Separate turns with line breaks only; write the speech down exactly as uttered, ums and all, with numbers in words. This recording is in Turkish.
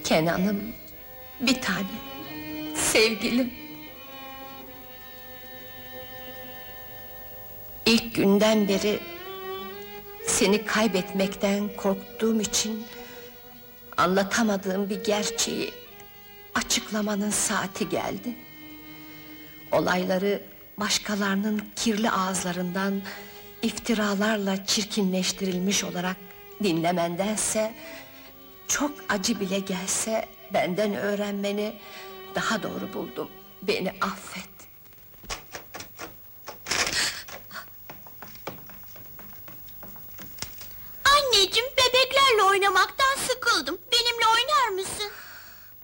Kenan'ım, bir tane, sevgilim. İlk günden beri seni kaybetmekten korktuğum için anlatamadığım bir gerçeği açıklamanın saati geldi. Olayları başkalarının kirli ağızlarından iftiralarla çirkinleştirilmiş olarak dinlemendense, çok acı bile gelse benden öğrenmeni daha doğru buldum. Beni affet.